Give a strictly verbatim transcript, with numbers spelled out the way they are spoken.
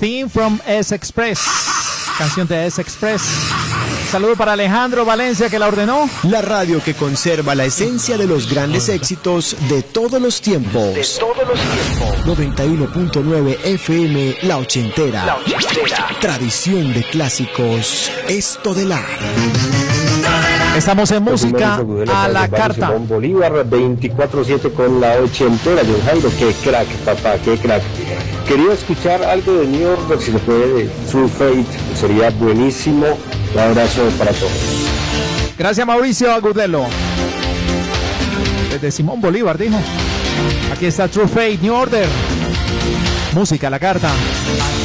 Theme from S-Express. Canción de S-Express. Saludo para Alejandro Valencia, que la ordenó. La radio que conserva la esencia de los grandes éxitos de todos los tiempos. De todos los tiempos. noventa y uno punto nueve F M, La Ochentera. La Ochentera. Tradición de clásicos estelar. Estamos en música a la carta. Simón Bolívar, veinticuatro siete con La Ochentera. John Jairo, qué crack, papá, qué crack. Quería escuchar algo de New Order, si se puede, de True Fate, sería buenísimo. Un abrazo para todos. Gracias, Mauricio Agudelo. Desde Simón Bolívar, dijo. Aquí está True Fate, New Order. Música a la carta.